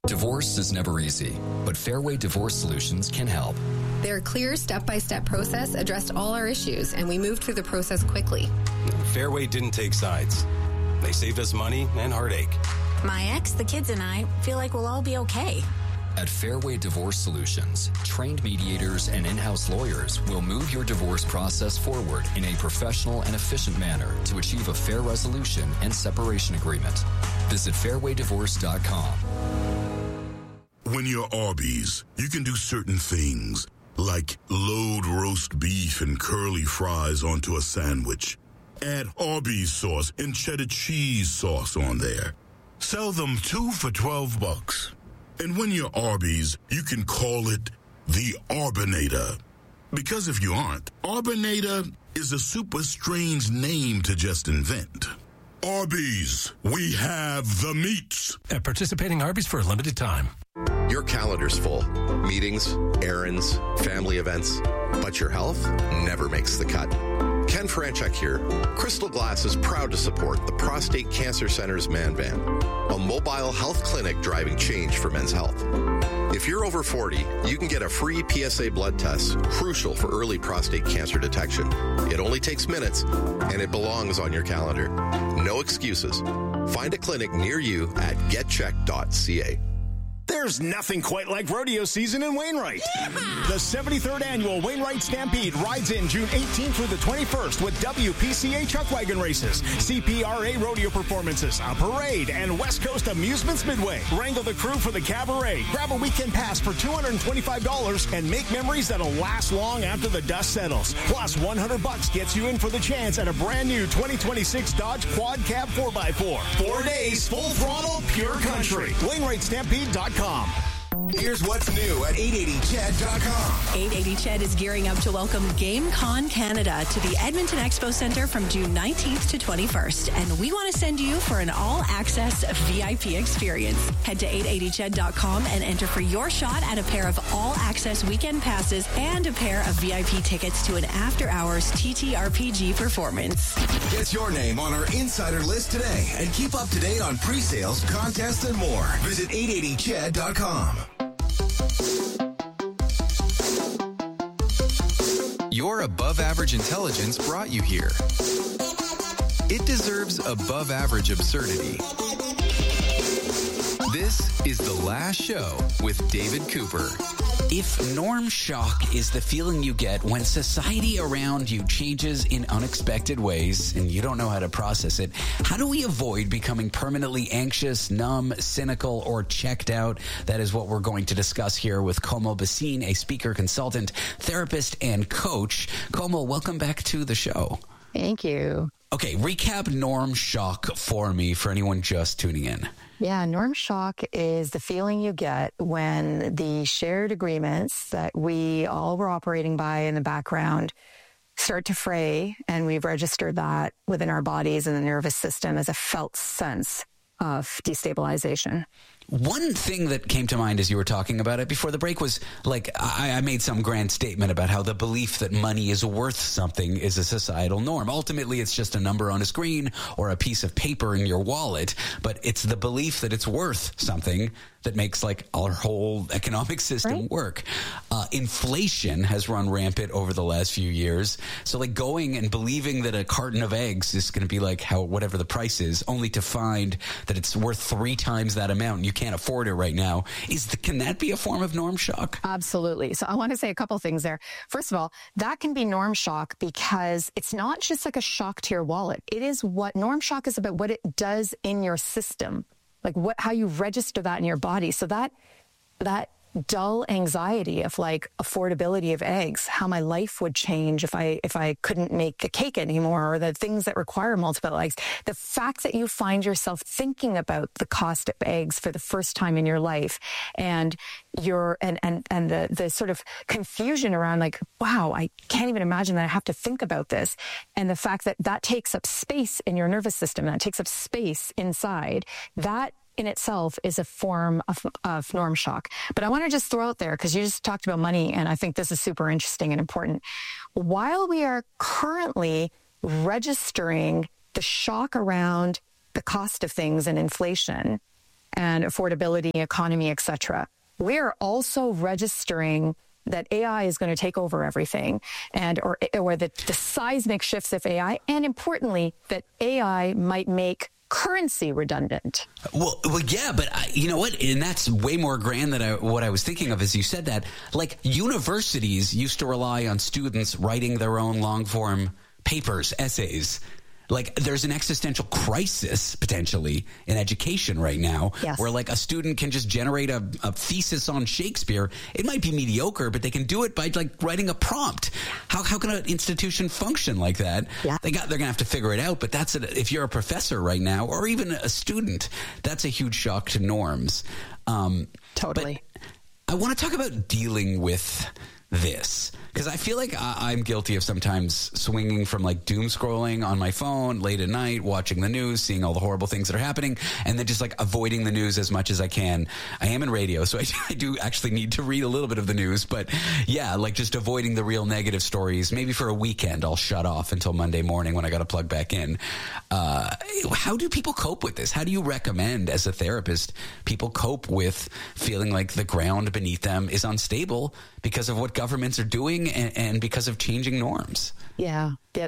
Divorce is never easy, but Fairway Divorce Solutions can help. Their clear step-by-step process addressed all our issues, and we moved through the process quickly. Fairway didn't take sides. They saved us money and heartache. My ex, the kids, and I feel like we'll all be okay. At Fairway Divorce Solutions, trained mediators and in-house lawyers will move your divorce process forward in a professional and efficient manner to achieve a fair resolution and separation agreement. Visit fairwaydivorce.com. When you're Arby's, you can do certain things, like load roast beef and curly fries onto a sandwich. Add Arby's sauce and cheddar cheese sauce on there. Sell them 2 for $12. And when you're Arby's, you can call it the Arbinator. Because if you aren't, Arbinator is a super strange name to just invent. Arby's, we have the meats. At participating Arby's for a limited time. Your calendar's full. Meetings, errands, family events. But your health never makes the cut. Ken Franchuk here. Crystal Glass is proud to support the Prostate Cancer Center's Man Van, a mobile health clinic driving change for men's health. If you're over 40, you can get a free PSA blood test, crucial for early prostate cancer detection. It only takes minutes, and it belongs on your calendar. No excuses. Find a clinic near you at getcheck.ca. There's nothing quite like rodeo season in Wainwright. The 73rd Annual Wainwright Stampede rides in June 18th through the 21st with WPCA chuck wagon races, CPRA rodeo performances, a parade, and West Coast Amusements Midway. Wrangle the crew for the cabaret. Grab a weekend pass for $225 and make memories that'll last long after the dust settles. Plus, $100 gets you in for the chance at a brand new 2026 Dodge Quad Cab 4x4. 4 days, full throttle, pure country. WainwrightStampede.com. Here's what's new at 880ched.com. 880 Ched is gearing up to welcome GameCon Canada to the Edmonton Expo Centre from June 19th to 21st. And we want to send you for an all-access VIP experience. Head to 880ched.com and enter for your shot at a pair of all-access weekend passes and a pair of VIP tickets to an after-hours TTRPG performance. Get your name on our insider list today and keep up to date on pre-sales, contests, and more. Visit 880ched.com. Your above-average intelligence brought you here. It deserves above-average absurdity. This is The Last Show with David Cooper. If norm shock is the feeling you get when society around you changes in unexpected ways and you don't know how to process it, how do we avoid becoming permanently anxious, numb, cynical, or checked out? That is what we're going to discuss here with Komal Bhasin, a speaker, consultant, therapist, and coach. Komal, welcome back to the show. Thank you. Okay, recap norm shock for me for anyone just tuning in. Yeah, norm shock is the feeling you get when the shared agreements that we all were operating by in the background start to fray, and we've registered that within our bodies and the nervous system as a felt sense of destabilization. One thing that came to mind as you were talking about it before the break was, like, I made some grand statement about how the belief that money is worth something is a societal norm. Ultimately, it's just a number on a screen or a piece of paper in your wallet, but it's the belief that it's worth something that makes, like, our whole economic system work. Inflation has run rampant over the last few years. So, like, going and believing that a carton of eggs is going to be like whatever the price is, only to find that it's worth 3 times that amount and you can't afford it right now. Can that be a form of norm shock? Absolutely. So I want to say a couple things there. First of all, that can be norm shock because it's not just like a shock to your wallet. It is what norm shock is about, what it does in your system, like how you register that in your body. So that dull anxiety of, like, affordability of eggs, how my life would change if I couldn't make a cake anymore, or the things that require multiple eggs. The fact that you find yourself thinking about the cost of eggs for the first time in your life, and the sort of confusion around, like, wow, I can't even imagine that I have to think about this. And the fact that takes up space in your nervous system, that takes up space inside, that in itself is a form of norm shock. But I want to just throw out there, because you just talked about money, and I think this is super interesting and important. While we are currently registering the shock around the cost of things and inflation, and affordability, economy, etc. We're also registering that AI is going to take over everything, and or the seismic shifts of AI, and importantly, that AI might make currency redundant. Well, yeah, but you know what? And that's way more grand than what I was thinking of as you said that. Like, universities used to rely on students writing their own long-form papers, essays. Like, there's an existential crisis potentially in education right now, where like a student can just generate a thesis on Shakespeare. It might be mediocre, but they can do it by like writing a prompt. How can an institution function like that? Yeah. They're going to have to figure it out. But if you're a professor right now, or even a student, that's a huge shock to norms. Totally. I want to talk about dealing with this, because I feel like I'm guilty of sometimes swinging from like doom scrolling on my phone late at night, watching the news, seeing all the horrible things that are happening, and then just like avoiding the news as much as I can. I am in radio, so I do actually need to read a little bit of the news, but yeah, like just avoiding the real negative stories. Maybe for a weekend, I'll shut off until Monday morning when I got to plug back in. How do people cope with this? How do you recommend, as a therapist, people cope with feeling like the ground beneath them is unstable because of what governments are doing and because of changing norms? Yeah.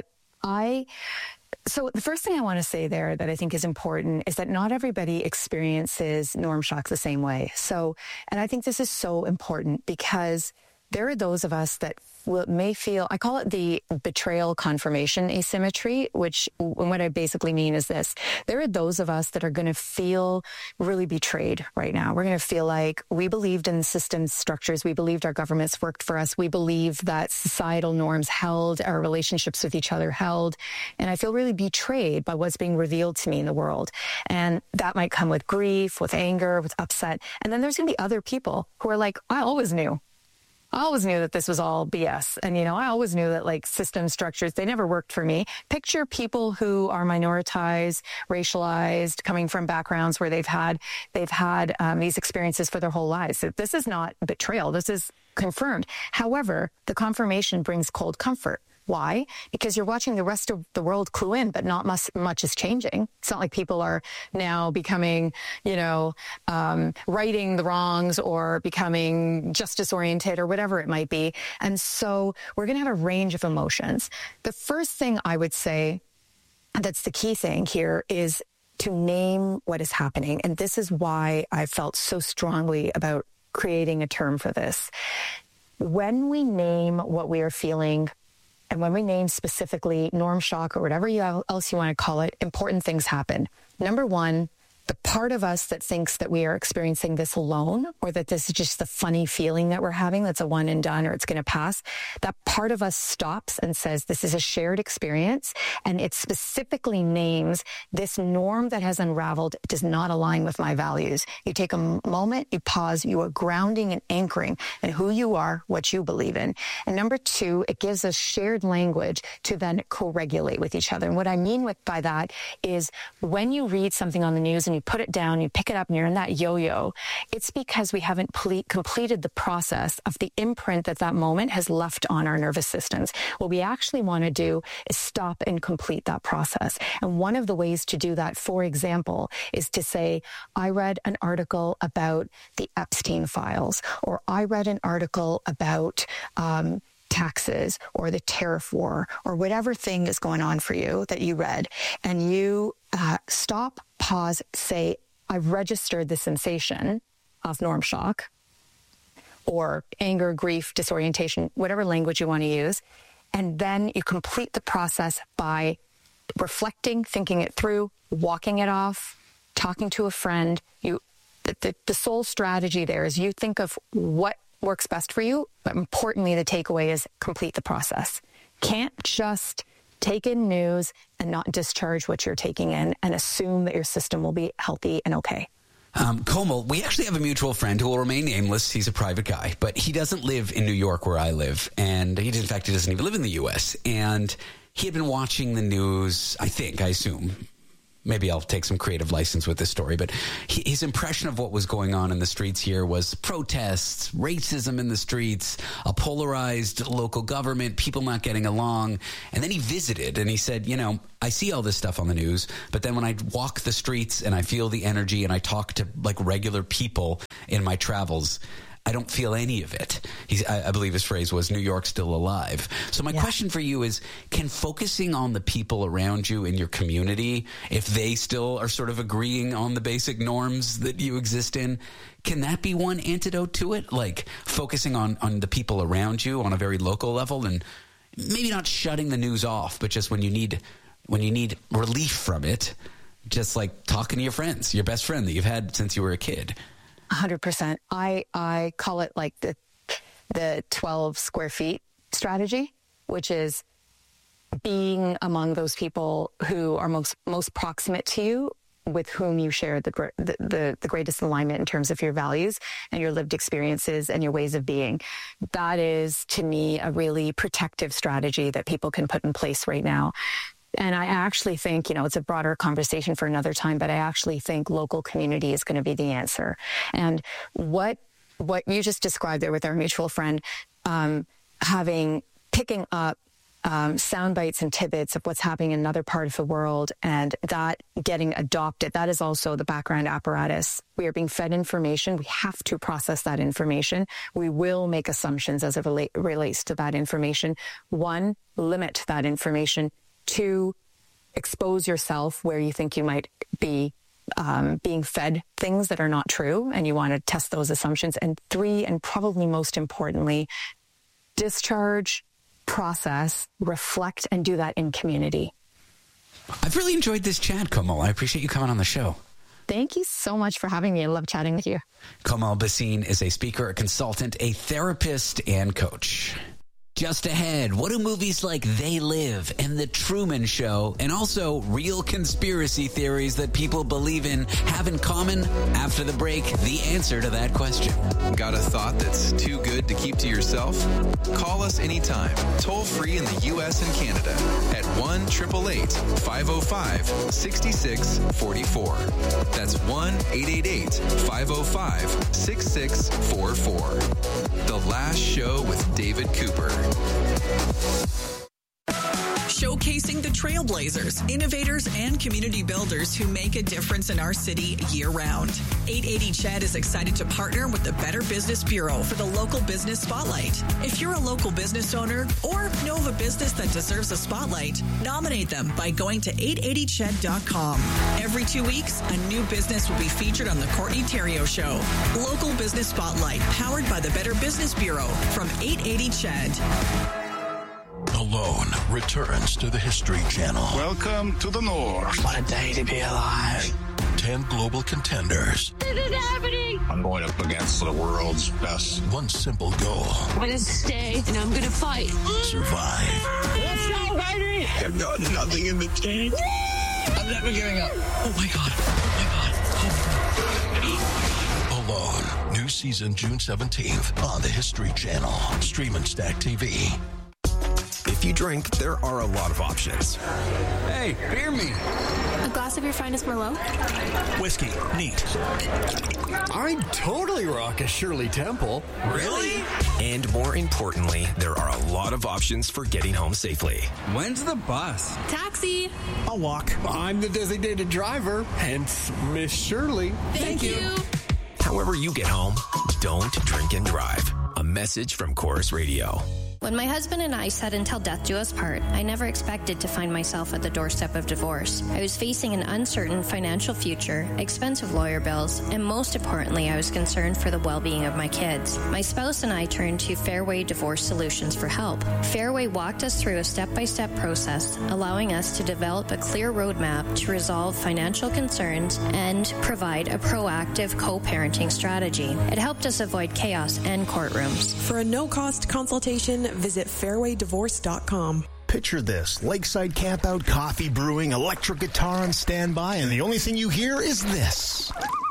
So the first thing I want to say there that I think is important is that not everybody experiences norm shock the same way. And I think this is so important because there are those of us that may feel, I call it the betrayal confirmation asymmetry, which what I basically mean is this. There are those of us that are going to feel really betrayed right now. We're going to feel like we believed in the system structures. We believed our governments worked for us. We believed that societal norms held, our relationships with each other held. And I feel really betrayed by what's being revealed to me in the world. And that might come with grief, with anger, with upset. And then there's going to be other people who are like, I always knew that this was all BS. And, I always knew that like system structures, they never worked for me. Picture people who are minoritized, racialized, coming from backgrounds where they've had these experiences for their whole lives. So this is not betrayal. This is confirmed. However, the confirmation brings cold comfort. Why? Because you're watching the rest of the world clue in, but not much is changing. It's not like people are now becoming, righting the wrongs or becoming justice-oriented or whatever it might be. And so we're going to have a range of emotions. The first thing I would say, that's the key thing here, is to name what is happening. And this is why I felt so strongly about creating a term for this. When we name what we are feeling, and when we name specifically norm shock or whatever else you want to call it, important things happen. Number one, the part of us that thinks that we are experiencing this alone, or that this is just the funny feeling that we're having, that's a one and done, or it's going to pass, that part of us stops and says, this is a shared experience. And it specifically names this norm that has unraveled does not align with my values. You take a moment, you pause, you are grounding and anchoring in who you are, what you believe in. And number two, it gives us shared language to then co-regulate with each other. And what I mean by that is when you read something on the news and you put it down, you pick it up, and you're in that yo-yo, it's because we haven't completed the process of the imprint that moment has left on our nervous systems. What we actually want to do is stop and complete that process. And one of the ways to do that, for example, is to say, I read an article about the Epstein files, or I read an article about taxes or the tariff war or whatever thing is going on for you that you read, and you stop, pause, say, I've registered the sensation of norm shock or anger, grief, disorientation, whatever language you want to use. And then you complete the process by reflecting, thinking it through, walking it off, talking to a friend. The sole strategy there is you think of what works best for you, but importantly, the takeaway is complete the process. Can't just take in news and not discharge what you're taking in and assume that your system will be healthy and okay. Komal, we actually have a mutual friend who will remain nameless. He's a private guy, but he doesn't live in New York where I live. And in fact, he doesn't even live in the U.S. And he had been watching the news, I assume, maybe I'll take some creative license with this story, but his impression of what was going on in the streets here was protests, racism in the streets, a polarized local government, people not getting along. And then he visited and he said, I see all this stuff on the news, but then when I walk the streets and I feel the energy and I talk to like regular people in my travels, I don't feel any of it. I believe his phrase was, New York's still alive. So my question for you is, can focusing on the people around you in your community, if they still are sort of agreeing on the basic norms that you exist in, can that be one antidote to it? Like focusing on the people around you on a very local level, and maybe not shutting the news off, but just when you need relief from it, just like talking to your friends, your best friend that you've had since you were a kid. 100%. I call it like the 12 square feet strategy, which is being among those people who are most proximate to you, with whom you share the greatest alignment in terms of your values and your lived experiences and your ways of being. That is, to me, a really protective strategy that people can put in place right now. And I actually think, it's a broader conversation for another time, but I actually think local community is going to be the answer. And what you just described there with our mutual friend, picking up sound bites and tidbits of what's happening in another part of the world, and that getting adopted, that is also the background apparatus. We are being fed information. We have to process that information. We will make assumptions as it relates to that information. 1, limit that information. 2, expose yourself where you think you might be being fed things that are not true, and you want to test those assumptions. And 3, and probably most importantly, discharge, process, reflect, and do that in community. I've really enjoyed this chat, Komal. I appreciate you coming on the show. Thank you so much for having me. I love chatting with you. Komal Bhasin is a speaker, a consultant, a therapist, and coach. Just ahead, what do movies like They Live and The Truman Show, and also real conspiracy theories that people believe in, have in common? After the break, the answer to that question. Got a thought that's too good to keep to yourself? Call us anytime, toll free in the U.S. and Canada at 1-888-505-6644. That's 1-888-505-6644. The Last Show with David Cooper. Showcasing the trailblazers, innovators, and community builders who make a difference in our city year-round. 880 CHED is excited to partner with the Better Business Bureau for the Local Business Spotlight. If you're a local business owner or know of a business that deserves a spotlight, nominate them by going to 880ched.com. Every 2 weeks, a new business will be featured on the Courtney Theriault Show. Local Business Spotlight, powered by the Better Business Bureau from 880 CHED. Alone returns to the History Channel. Welcome to the North. What a day to be alive. 10 global contenders. This is happening. I'm going up against the world's best. One simple goal. I'm going to stay and I'm going to fight. Survive. Let's go, baby. I've got nothing in the tank. I'm never giving up. Oh my God. Alone. New season June 17th on the History Channel. Stream and Stack TV. If you drink, there are a lot of options. Hey, beer me. A glass of your finest Merlot? Whiskey. Neat. I'd totally rock a Shirley Temple. Really? And more importantly, there are a lot of options for getting home safely. When's the bus? Taxi. I'll walk. I'm the designated driver, hence Miss Shirley. Thank you. However you get home, don't drink and drive. A message from Chorus Radio. When my husband and I said until death do us part, I never expected to find myself at the doorstep of divorce. I was facing an uncertain financial future, expensive lawyer bills, and most importantly, I was concerned for the well-being of my kids. My spouse and I turned to Fairway Divorce Solutions for help. Fairway walked us through a step-by-step process, allowing us to develop a clear roadmap to resolve financial concerns and provide a proactive co-parenting strategy. It helped us avoid chaos and courtrooms. For a no-cost consultation, visit fairwaydivorce.com. Picture this: lakeside campout, coffee brewing, electric guitar on standby, and the only thing you hear is this.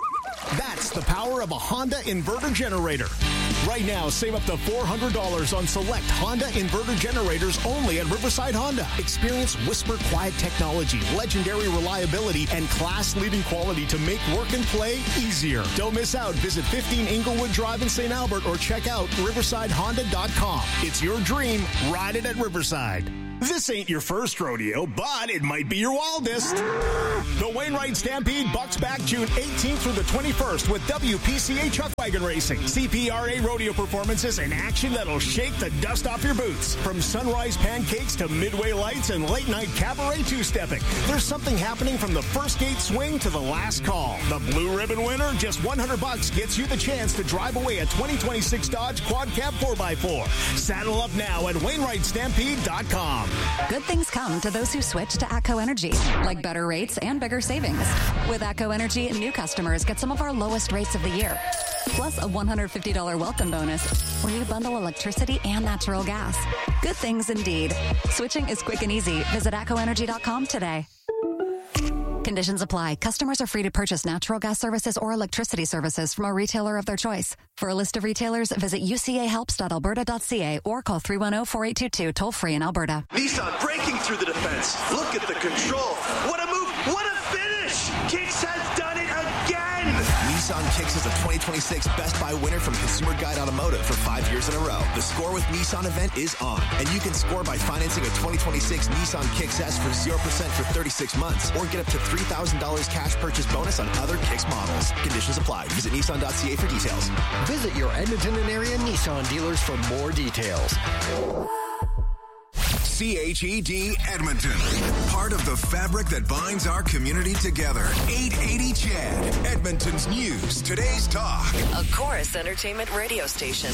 That's the power of a Honda inverter generator. Right now, save up to $400 on select Honda inverter generators only at Riverside Honda. Experience Whisper Quiet technology, legendary reliability, and class-leading quality to make work and play easier. Don't miss out. Visit 15 Inglewood Drive in St. Albert or check out riversidehonda.com. It's your dream. Ride it at Riverside. This ain't your first rodeo, but it might be your wildest. The Wainwright Stampede bucks back June 18th through the 21st with WPCA Chuck Wagon Racing. CPRA rodeo performances and action that'll shake the dust off your boots. From sunrise pancakes to midway lights and late night cabaret two-stepping, there's something happening from the first gate swing to the last call. The blue ribbon winner, just $100 gets you the chance to drive away a 2026 Dodge Quad Cab 4x4. Saddle up now at WainwrightStampede.com. Good things come to those who switch to ATCO Energy, like better rates and bigger savings. With ATCO Energy, new customers get some of our lowest rates of the year, plus a $150 welcome bonus when you bundle electricity and natural gas. Good things indeed. Switching is quick and easy. Visit ATCOenergy.com today. Conditions apply. Customers are free to purchase natural gas services or electricity services from a retailer of their choice. For a list of retailers, visit ucahelps.alberta.ca or call 310-4822 toll free in Alberta. Nissan breaking through the defense. Look at the control. What a move. What a finish. Kicks has done it again. Nissan Kicks is a 2026 Best Buy winner from Consumer Guide Automotive for 5 years in a row. The Score with Nissan event is on, and you can score by financing a 2026 Nissan Kicks S for 0% for 36 months, or get up to $3,000 cash purchase bonus on other Kicks models. Conditions apply. Visit Nissan.ca for details. Visit your Edmonton and area Nissan dealers for more details. CHED Edmonton. Part of the fabric that binds our community together. 880 CHED. Edmonton's news. Today's talk. A Chorus Entertainment radio station.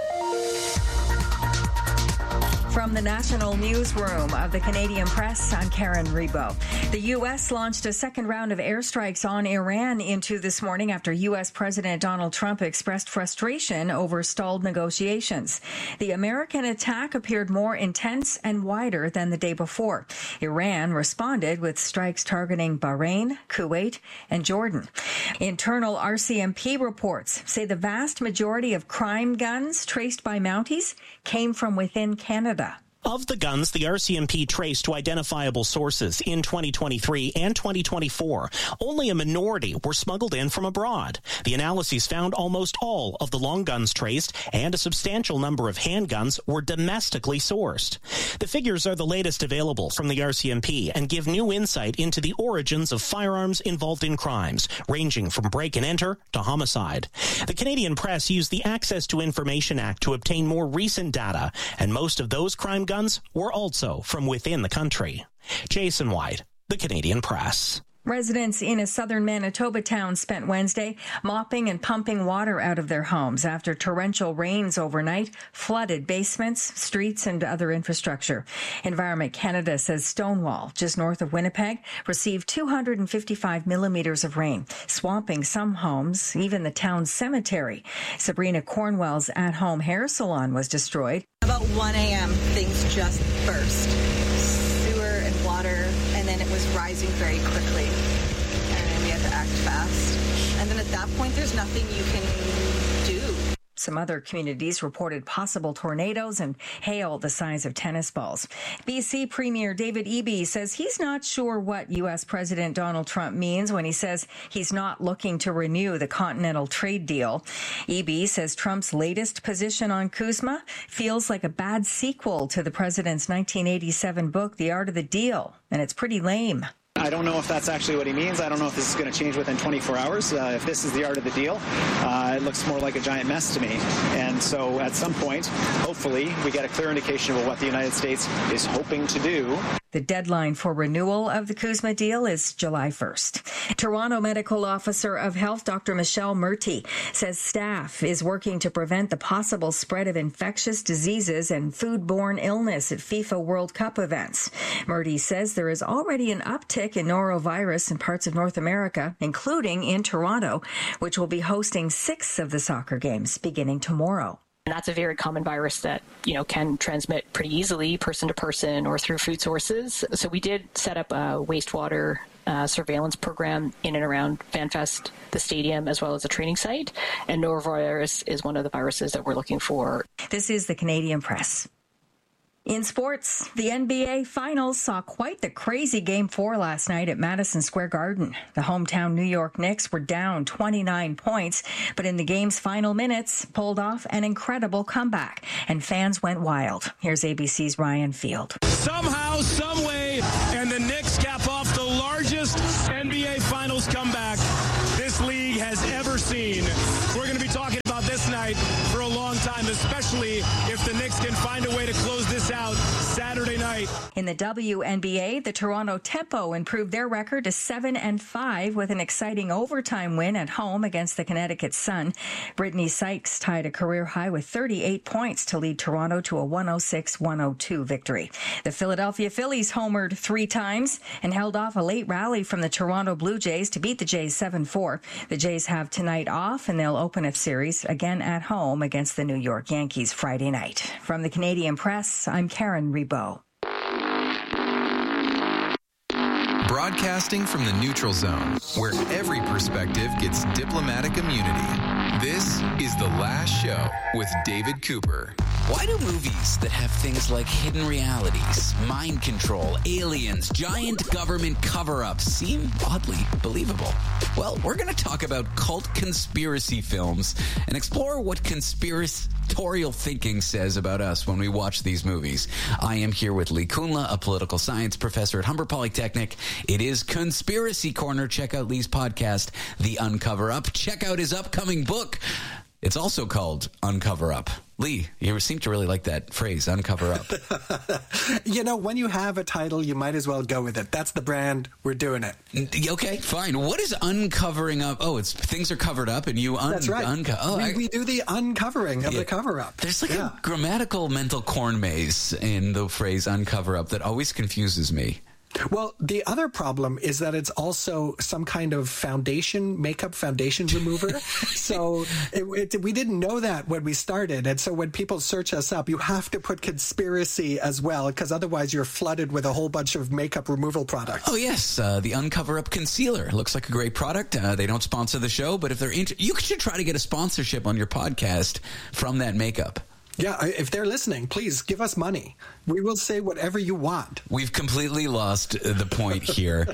From the National Newsroom of the Canadian Press, I'm Karen Rebo. The U.S. launched a second round of airstrikes on Iran into this morning after U.S. President Donald Trump expressed frustration over stalled negotiations. The American attack appeared more intense and wider than the day before. Iran responded with strikes targeting Bahrain, Kuwait, and Jordan. Internal RCMP reports say the vast majority of crime guns traced by Mounties came from within Canada. Of the guns the RCMP traced to identifiable sources in 2023 and 2024, only a minority were smuggled in from abroad. The analyses found almost all of the long guns traced and a substantial number of handguns were domestically sourced. The figures are the latest available from the RCMP and give new insight into the origins of firearms involved in crimes, ranging from break and enter to homicide. The Canadian Press used the Access to Information Act to obtain more recent data, and most of those crime guns were also from within the country. Jason White, the Canadian Press. Residents in a southern Manitoba town spent Wednesday mopping and pumping water out of their homes after torrential rains overnight flooded basements, streets, and other infrastructure. Environment Canada says Stonewall, just north of Winnipeg, received 255 millimeters of rain, swamping some homes, even the town's cemetery. Sabrina Cornwell's at-home hair salon was destroyed. About 1 a.m., things just burst. Sewer and water, and then it was rising very quickly. And then we had to act fast. And then at that point, there's nothing you can do. Some other communities reported possible tornadoes and hail the size of tennis balls. BC Premier David Eby says he's not sure what U.S. President Donald Trump means when he says he's not looking to renew the Continental Trade Deal. Eby says Trump's latest position on CUSMA feels like a bad sequel to the president's 1987 book, The Art of the Deal, and it's pretty lame. I don't know if that's actually what he means. I don't know if this is going to change within 24 hours. If this is the art of the deal, it looks more like a giant mess to me. And so at some point, hopefully, we get a clear indication of what the United States is hoping to do. The deadline for renewal of the CUSMA deal is July 1st. Toronto Medical Officer of Health, Dr. Michelle Murty, says staff is working to prevent the possible spread of infectious diseases and foodborne illness at FIFA World Cup events. Murty says there is already an uptick in norovirus in parts of North America, including in Toronto, which will be hosting 6 of the soccer games beginning tomorrow. And that's a very common virus that, can transmit pretty easily person to person or through food sources. So we did set up a wastewater surveillance program in and around FanFest, the stadium, as well as the training site. And norovirus is one of the viruses that we're looking for. This is the Canadian Press. In sports, the NBA Finals saw quite the crazy Game 4 last night at Madison Square Garden. The hometown New York Knicks were down 29 points, but in the game's final minutes, pulled off an incredible comeback, and fans went wild. Here's ABC's Ryan Field. Somehow, some way, and the Knicks cap off the largest NBA Finals comeback this league has ever seen. We're going to be talking about this night for a long time, especially if the Knicks can find a way to close this out Saturday night. In the WNBA, the Toronto Tempo improved their record to 7-5 with an exciting overtime win at home against the Connecticut Sun. Brittany Sykes tied a career high with 38 points to lead Toronto to a 106-102 victory. The Philadelphia Phillies homered 3 times and held off a late rally from the Toronto Blue Jays to beat the Jays 7-4. The Jays have tonight off, and they'll open a series again at home against the New York Yankees Friday night. From the Canadian Press, I'm Karen Rebo. Broadcasting from the neutral zone, where every perspective gets diplomatic immunity. This is The Last Show with David Cooper. Why do movies that have things like hidden realities, mind control, aliens, giant government cover-ups seem oddly believable? Well, we're going to talk about cult conspiracy films and explore what conspiratorial thinking says about us when we watch these movies. I am here with Lee Kunla, a political science professor at Humber Polytechnic. It is Conspiracy Corner. Check out Lee's podcast, The Uncover Up. Check out his upcoming book. It's also called Uncover Up. Lee, you seem to really like that phrase, Uncover Up. You know, when you have a title, you might as well go with it. That's the brand. We're doing it. Okay, fine. What is uncovering up? Oh, it's things are covered up and you That's right. We do the uncovering of the cover-up. There's like a grammatical mental corn maze in the phrase uncover up that always confuses me. Well, the other problem is that it's also some kind of makeup foundation remover. So we didn't know that when we started. And so when people search us up, you have to put conspiracy as well, because otherwise you're flooded with a whole bunch of makeup removal products. Oh, yes. The Uncover Up Concealer looks like a great product. They don't sponsor the show, but if they're you should try to get a sponsorship on your podcast from that makeup. Yeah, if they're listening, please give us money. We will say whatever you want. We've completely lost the point here.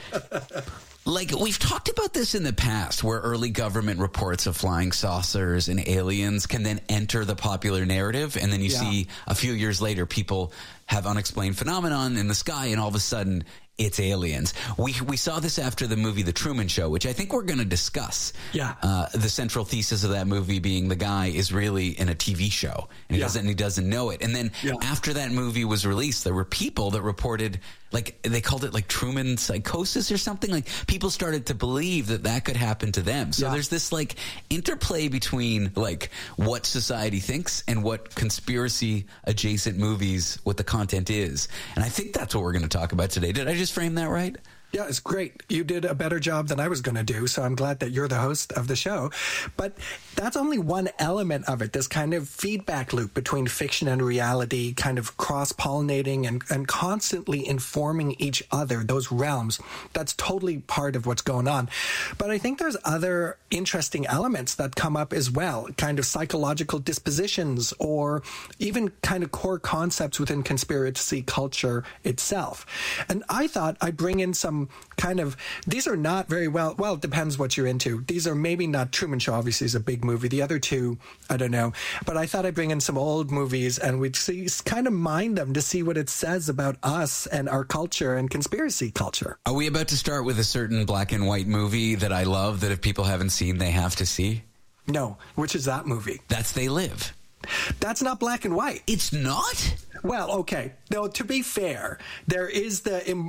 Like, we've talked about this in the past, where early government reports of flying saucers and aliens can then enter the popular narrative, and then you see a few years later people have unexplained phenomenon in the sky, and all of a sudden it's aliens. We saw this after the movie The Truman Show, which I think we're going to discuss. Yeah. The central thesis of that movie being the guy is really in a TV show, and he doesn't know it. And then after that movie was released, there were people that reported, like, they called it like Truman psychosis or something. Like, people started to believe that could happen to them. So there's this like interplay between like what society thinks and what conspiracy adjacent movies, what the content is. And I think that's what we're going to talk about today. Did I just frame that right? Yeah, it's great. You did a better job than I was going to do, so I'm glad that you're the host of the show. But that's only one element of it, this kind of feedback loop between fiction and reality, kind of cross-pollinating and constantly informing each other, those realms. That's totally part of what's going on. But I think there's other interesting elements that come up as well, kind of psychological dispositions or even kind of core concepts within conspiracy culture itself. And I thought I'd bring in some kind of, these are not very well, it depends what you're into. These are maybe not, Truman Show obviously is a big movie. The other two, I don't know. But I thought I'd bring in some old movies and we'd kind of mind them to see what it says about us and our culture and conspiracy culture. Are we about to start with a certain black and white movie that I love that if people haven't seen, they have to see? No. Which is that movie? That's They Live. That's not black and white. It's not? Well, okay. No, to be fair, there is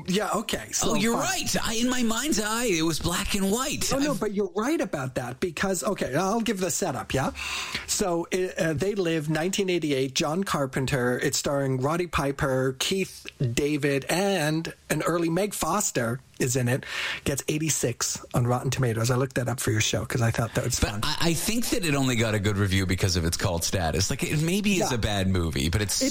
So you're right. In my mind's eye, it was black and white. No, but you're right about that because, okay, I'll give the setup, yeah? So They Live, 1988, John Carpenter. It's starring Roddy Piper, Keith David, and an early Meg Foster is in it. Gets 86 on Rotten Tomatoes. I looked that up for your show because I thought that was fun. I think that it only got a good review because of its cult status. Like, it maybe is a bad movie, but it's a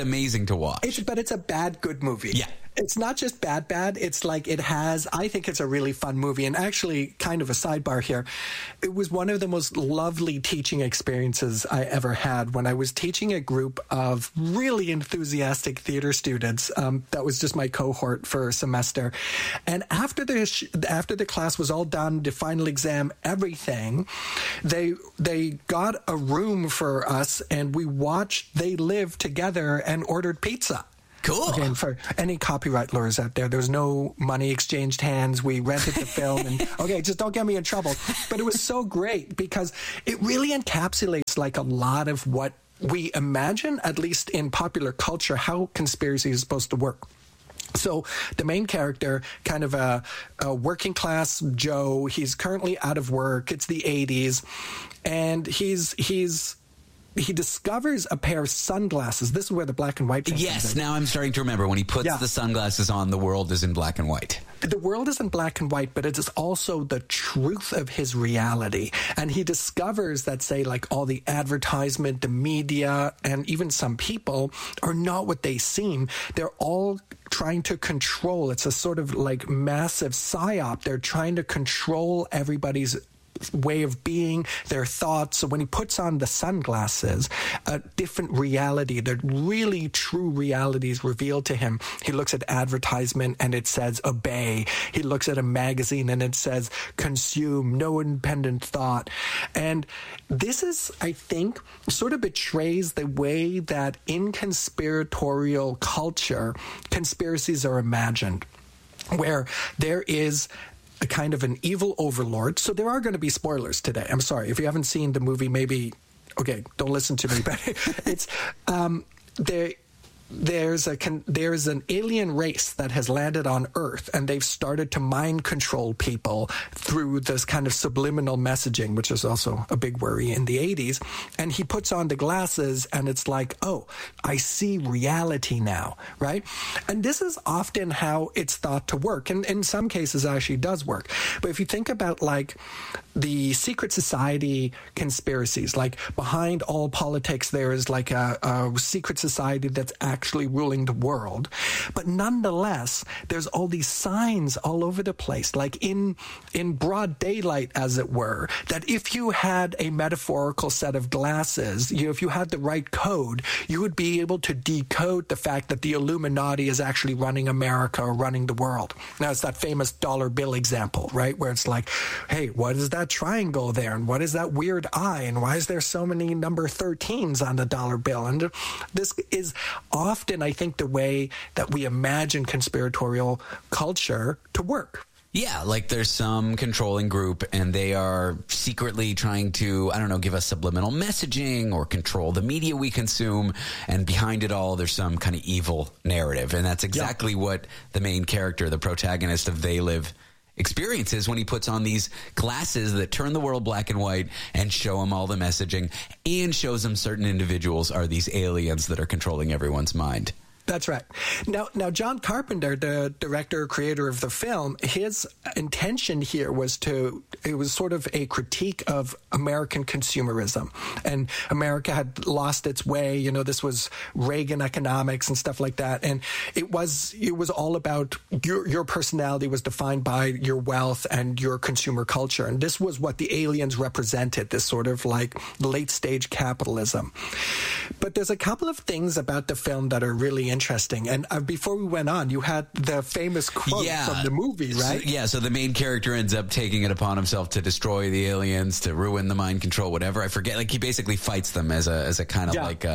amazing to watch. But it's a bad, good movie. Yeah. It's not just bad. It's like I think it's a really fun movie. And actually, kind of a sidebar here, it was one of the most lovely teaching experiences I ever had when I was teaching a group of really enthusiastic theater students. That was just my cohort for a semester. And after the class was all done, the final exam, everything, they got a room for us and we watched They Live together and ordered pizza. Cool. Again, for any copyright lawyers out there, there was no money exchanged hands. We rented the film and, okay, just don't get me in trouble. But it was so great because it really encapsulates like a lot of what we imagine, at least in popular culture, how conspiracy is supposed to work. So the main character, kind of a working class Joe, he's currently out of work. It's the 80s. And he discovers a pair of sunglasses. This is where the black and white thing Yes, comes in. Now I'm starting to remember. When he puts the sunglasses on, the world is in black and white. The world is in black and white, but it is also the truth of his reality. And he discovers that, say, like all the advertisement, the media, and even some people are not what they seem. They're all trying to control. It's a sort of like massive psyop. They're trying to control everybody's way of being, their thoughts. So when he puts on the sunglasses, a different reality, the really true reality is revealed to him. He looks at advertisement and it says obey. He looks at a magazine and it says consume, no independent thought. And this is, I think, sort of betrays the way that in conspiratorial culture, conspiracies are imagined, where there is a kind of an evil overlord. So there are going to be spoilers today. I'm sorry. If you haven't seen the movie, maybe, okay, don't listen to me. But it's, there's an alien race that has landed on Earth, and they've started to mind control people through this kind of subliminal messaging, which is also a big worry in the 80s. And he puts on the glasses, and it's like, oh, I see reality now, right? And this is often how it's thought to work, and in some cases actually does work. But if you think about like the secret society conspiracies, like behind all politics, there is like a secret society that's actually ruling the world. But nonetheless, there's all these signs all over the place, like in broad daylight, as it were, that if you had a metaphorical set of glasses, if you had the right code, you would be able to decode the fact that the Illuminati is actually running America or running the world. Now, it's that famous dollar bill example, right? Where it's like, hey, what is that triangle there? And what is that weird eye? And why is there so many number 13s on the dollar bill? And this is often, I think, the way that we imagine conspiratorial culture to work. Yeah, like there's some controlling group and they are secretly trying to, I don't know, give us subliminal messaging or control the media we consume. And behind it all, there's some kind of evil narrative. And that's exactly what the main character, the protagonist of They Live, experiences when he puts on these glasses that turn the world black and white and show him all the messaging and shows him certain individuals are these aliens that are controlling everyone's mind. That's right. Now, John Carpenter, the director, creator of the film, his intention here was it was sort of a critique of American consumerism. And America had lost its way. This was Reagan economics and stuff like that. And it was all about your personality was defined by your wealth and your consumer culture. And this was what the aliens represented, this sort of like late stage capitalism. But there's a couple of things about the film that are really interesting. And before we went on, you had the famous quote from the movie, right? So the main character ends up taking it upon himself to destroy the aliens, to ruin the mind control, whatever. I forget. Like he basically fights them as a kind of like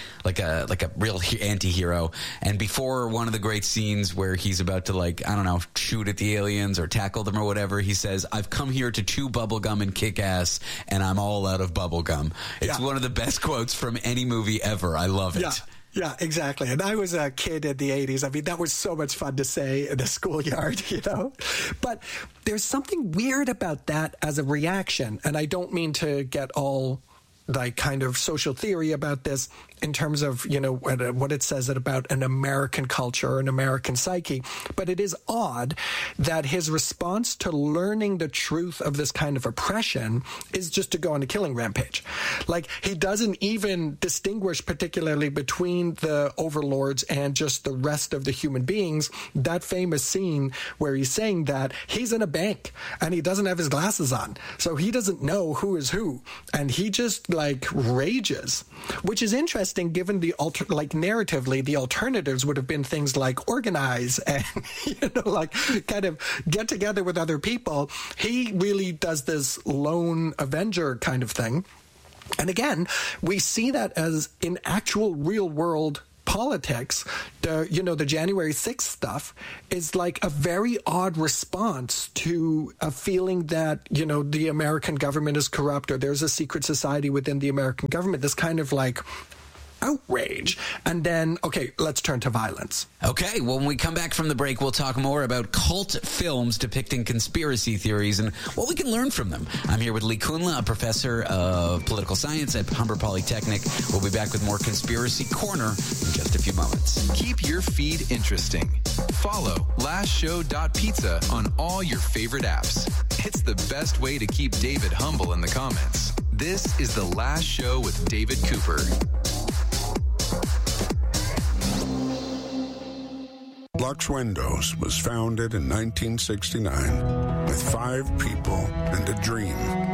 a real anti-hero. And before one of the great scenes where he's about to shoot at the aliens or tackle them or whatever, he says, "I've come here to chew bubblegum and kick ass, and I'm all out of bubblegum." It's one of the best quotes from any movie ever. I love it. Yeah, exactly. And I was a kid in the 80s. I mean, that was so much fun to say in the schoolyard, But there's something weird about that as a reaction. And I don't mean to get all like kind of social theory about this in terms of, you know, what it says about an American culture, an American psyche. But it is odd that his response to learning the truth of this kind of oppression is just to go on a killing rampage. Like, he doesn't even distinguish particularly between the overlords and just the rest of the human beings. That famous scene where he's saying that he's in a bank and he doesn't have his glasses on, so he doesn't know who is who, and he just like rages, which is interesting given the narratively the alternatives would have been things like organize and, you know, like kind of get together with other people. He really does this lone avenger kind of thing. And again, we see that as in actual real world politics. The January 6th stuff is like a very odd response to a feeling that, you know, the American government is corrupt or there's a secret society within the American government. This kind of like outrage. And then, okay, let's turn to violence. Okay, well, when we come back from the break, we'll talk more about cult films depicting conspiracy theories and what we can learn from them. I'm here with Lee Kunla, a professor of political science at Humber Polytechnic. We'll be back with more Conspiracy Corner in just a few moments. Keep your feed interesting. Follow lastshow.pizza on all your favorite apps. It's the best way to keep David humble in the comments. This is The Last Show with David Cooper. Lux Windows was founded in 1969 with 5 people and a dream.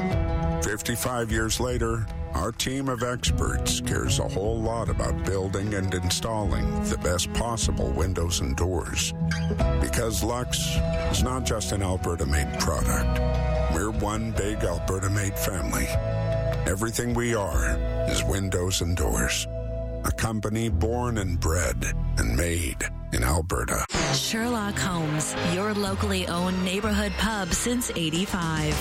55 years later, our team of experts cares a whole lot about building and installing the best possible windows and doors. Because Lux is not just an Alberta-made product. We're one big Alberta-made family. Everything we are is windows and doors. A company born and bred and made in Alberta. Sherlock Holmes, your locally owned neighborhood pub since '85.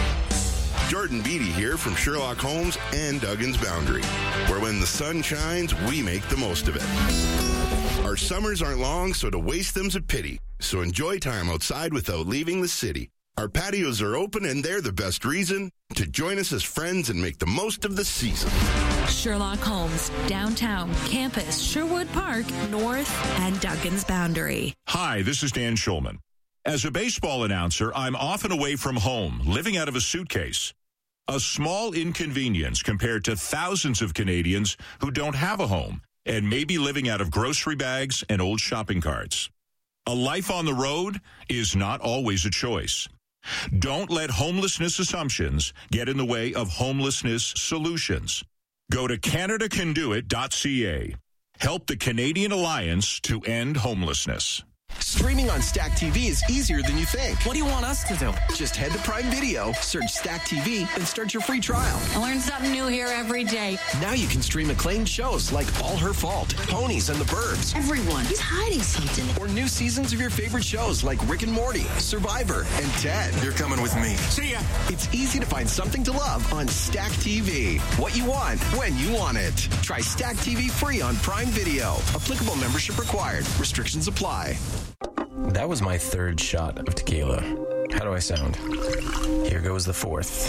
Jordan Beatty here from Sherlock Holmes and Duggan's Boundary, where when the sun shines, we make the most of it. Our summers aren't long, so to waste them's a pity. So enjoy time outside without leaving the city. Our patios are open, and they're the best reason to join us as friends and make the most of the season. Sherlock Holmes, downtown, campus, Sherwood Park, North, and Duggan's Boundary. Hi, this is Dan Schulman. As a baseball announcer, I'm often away from home, living out of a suitcase. A small inconvenience compared to thousands of Canadians who don't have a home and may be living out of grocery bags and old shopping carts. A life on the road is not always a choice. Don't let homelessness assumptions get in the way of homelessness solutions. Go to CanadaCanDoIt.ca. Help the Canadian Alliance to end homelessness. Streaming on Stack TV is easier than you think. What do you want us to do? Just head to Prime Video, search Stack TV, and start your free trial. I learn something new here every day. Now you can stream acclaimed shows like All Her Fault, Ponies, and The Burbs. Everyone is hiding something. Or new seasons of your favorite shows like Rick and Morty, Survivor, and Ted. You're coming with me. See ya. It's easy to find something to love on Stack TV. What you want, when you want it. Try Stack TV free on Prime Video. Applicable membership required. Restrictions apply. That was my 3rd shot of tequila. How do I sound? Here goes the 4th.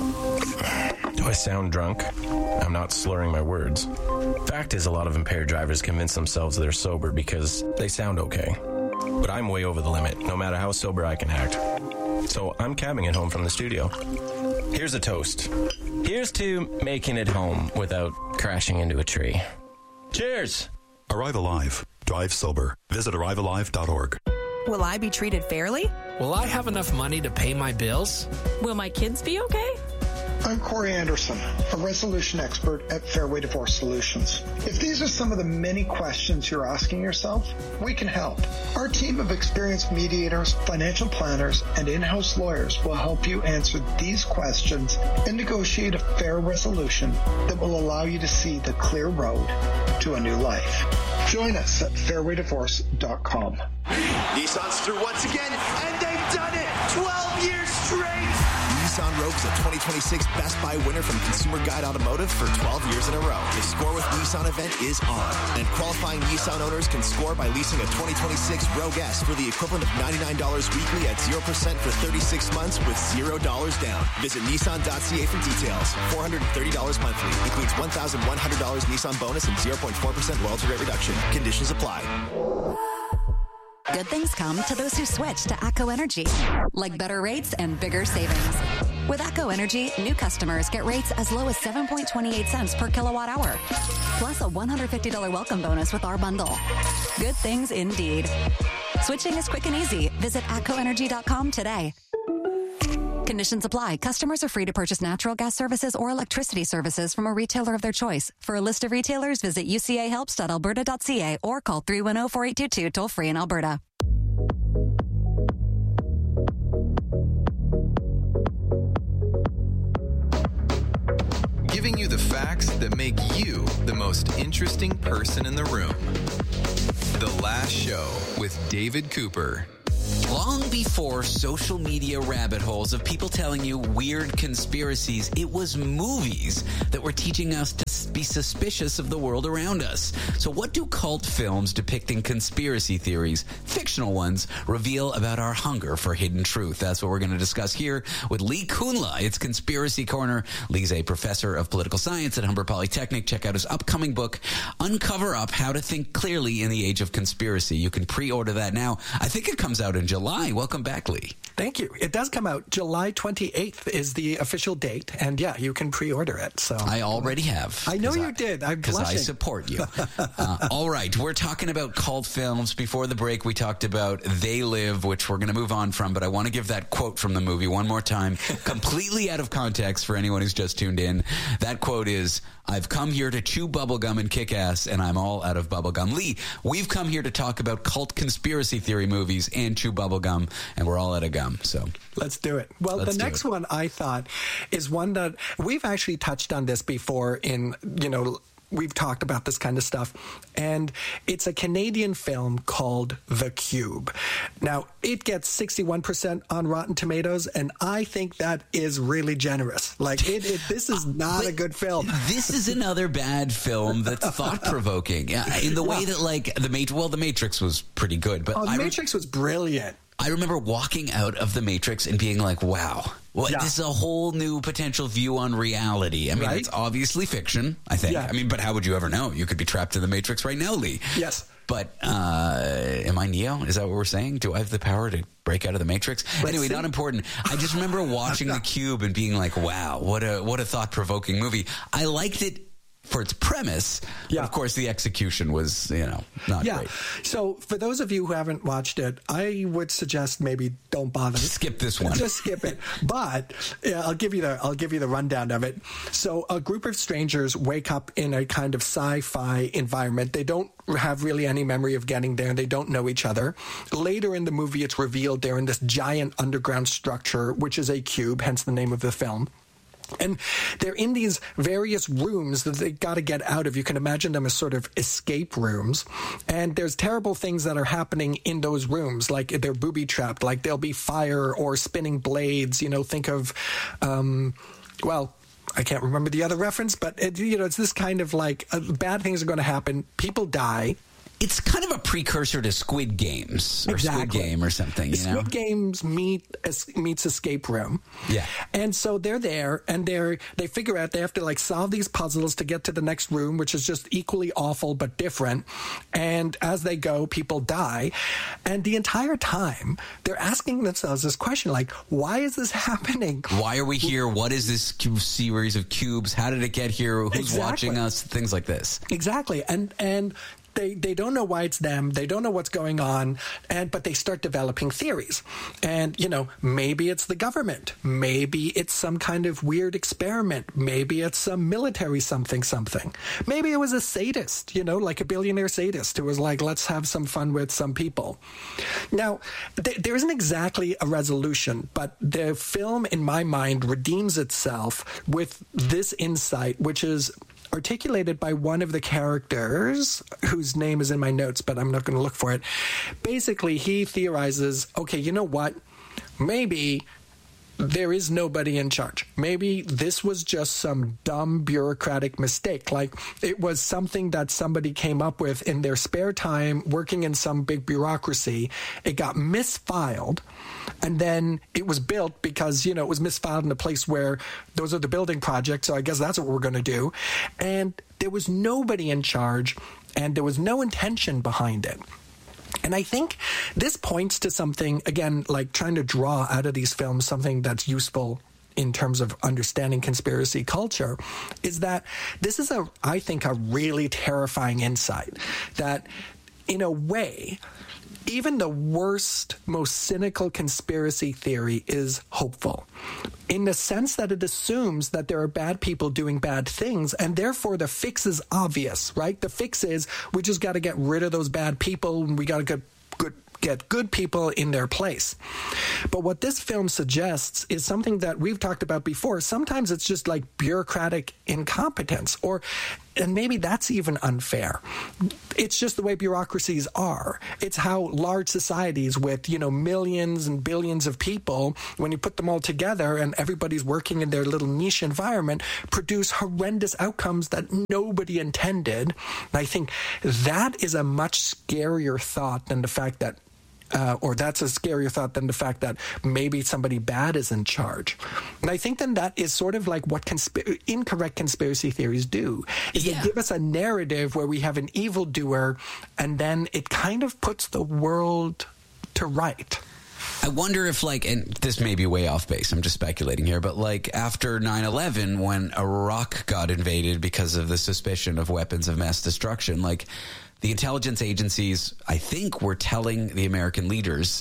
Do I sound drunk? I'm not slurring my words. Fact is, a lot of impaired drivers convince themselves they're sober because they sound okay. But I'm way over the limit, no matter how sober I can act. So I'm cabbing it home from the studio. Here's a toast. Here's to making it home without crashing into a tree. Cheers! Arrive Alive. Drive sober. Visit arrivealive.org. Will I be treated fairly? Will I have enough money to pay my bills? Will my kids be okay? I'm Corey Anderson, a resolution expert at Fairway Divorce Solutions. If these are some of the many questions you're asking yourself, we can help. Our team of experienced mediators, financial planners, and in-house lawyers will help you answer these questions and negotiate a fair resolution that will allow you to see the clear road to a new life. Join us at fairwaydivorce.com. Nissan's through once again, and they've done it 12 years straight. Nissan Rogue is a 2026 Best Buy winner from Consumer Guide Automotive for 12 years in a row. The Score with Nissan event is on, and qualifying Nissan owners can score by leasing a 2026 Rogue S for the equivalent of $99 weekly at 0% for 36 months with $0 down. Visit Nissan.ca for details. $430 monthly. Includes $1,100 Nissan bonus and 0.4% loyalty rate reduction. Conditions apply. Good things come to those who switch to ACO Energy, like better rates and bigger savings. With ACO Energy, new customers get rates as low as 7.28 cents per kilowatt hour, plus a $150 welcome bonus with our bundle. Good things indeed. Switching is quick and easy. Visit ACOenergy.com today. Conditions apply. Customers are free to purchase natural gas services or electricity services from a retailer of their choice. For a list of retailers, visit ucahelps.alberta.ca or call 310-4822 toll-free in Alberta. Giving you the facts that make you the most interesting person in the room. The Last Show with David Cooper. Long before social media rabbit holes of people telling you weird conspiracies, it was movies that were teaching us to be suspicious of the world around us. So what do cult films depicting conspiracy theories, fictional ones, reveal about our hunger for hidden truth? That's what we're going to discuss here with Lee Kunla. It's Conspiracy Corner. Lee's a professor of political science at Humber Polytechnic. Check out his upcoming book, Uncover Up, How to Think Clearly in the Age of Conspiracy. You can pre-order that now. I think it comes out in July. Welcome back, Lee. Thank you. It does come out. July 28th is the official date. And yeah, you can pre-order it. So I already have. I know you did. I'm blushing. Because I support you. All right. We're talking about cult films. Before the break, we talked about They Live, which we're going to move on from. But I want to give that quote from the movie one more time, completely out of context for anyone who's just tuned in. That quote is, "I've come here to chew bubblegum and kick ass, and I'm all out of bubblegum." Lee, we've come here to talk about cult conspiracy theory movies and chew bubblegum, and we're all out of gum. So let's do it. Well, the next one I thought is one that we've actually touched on this before in, we've talked about this kind of stuff, and it's a Canadian film called The Cube. Now, it gets 61% on Rotten Tomatoes, and I think that is really generous. Like, this is not a good film. This is another bad film that's thought-provoking in the way that, like, The Matrix was pretty good. But The Matrix was brilliant. I remember walking out of The Matrix and being like, wow, this is a whole new potential view on reality. I mean, It's obviously fiction, I think. Yeah. I mean, but how would you ever know? You could be trapped in The Matrix right now, Lee. Yes. But am I Neo? Is that what we're saying? Do I have the power to break out of the Matrix? Anyway, not important. I just remember watching The Cube and being like, wow, what a thought-provoking movie. I liked it for its premise. Yeah. But of course, the execution was, not great. So for those of you who haven't watched it, I would suggest maybe don't bother. Skip this one. Just skip it. But I'll give you the rundown of it. So a group of strangers wake up in a kind of sci-fi environment. They don't have really any memory of getting there. They don't know each other. Later in the movie, it's revealed they're in this giant underground structure, which is a cube, hence the name of the film. And they're in these various rooms that they got to get out of. You can imagine them as sort of escape rooms. And there's terrible things that are happening in those rooms, like they're booby-trapped, like there'll be fire or spinning blades. Think of, I can't remember the other reference, but it's this kind of like bad things are going to happen. People die. It's kind of a precursor to Squid Games or Squid Game or something. Squid Games meets Escape Room. Yeah. And so they're there and they figure out they have to like solve these puzzles to get to the next room, which is just equally awful but different. And as they go, people die. And the entire time they're asking themselves this question, like, why is this happening? Why are we here? What is this series of cubes? How did it get here? Who's watching us? Things like this. Exactly. And They don't know why it's them. They don't know what's going on, but they start developing theories. And, maybe it's the government. Maybe it's some kind of weird experiment. Maybe it's some military something. Maybe it was a sadist, like a billionaire sadist who was like, let's have some fun with some people. Now, there isn't exactly a resolution, but the film, in my mind, redeems itself with this insight, which is articulated by one of the characters whose name is in my notes, but I'm not going to look for it. Basically, he theorizes, okay, you know what? Maybe there is nobody in charge. Maybe this was just some dumb bureaucratic mistake. Like it was something that somebody came up with in their spare time working in some big bureaucracy. It got misfiled, and then it was built because, it was misfiled in a place where those are the building projects. So I guess that's what we're going to do. And there was nobody in charge, and there was no intention behind it. And I think this points to something, again, like trying to draw out of these films something that's useful in terms of understanding conspiracy culture, is that this is, I think, a really terrifying insight that, in a way, even the worst, most cynical conspiracy theory is hopeful, in the sense that it assumes that there are bad people doing bad things, and therefore the fix is obvious, right? The fix is we just got to get rid of those bad people, and we got to get good people in their place. But what this film suggests is something that we've talked about before. Sometimes it's just like bureaucratic incompetence, and maybe that's even unfair. It's just the way bureaucracies are. It's how large societies with, millions and billions of people, when you put them all together and everybody's working in their little niche environment, produce horrendous outcomes that nobody intended. And I think that is a much scarier thought than the fact that that's a scarier thought than the fact that maybe somebody bad is in charge. And I think then that is sort of like what incorrect conspiracy theories do, is they give us a narrative where we have an evildoer, and then it kind of puts the world to right. I wonder if, and this may be way off base, I'm just speculating here, but after 9/11, when Iraq got invaded because of the suspicion of weapons of mass destruction, the intelligence agencies, I think, were telling the American leaders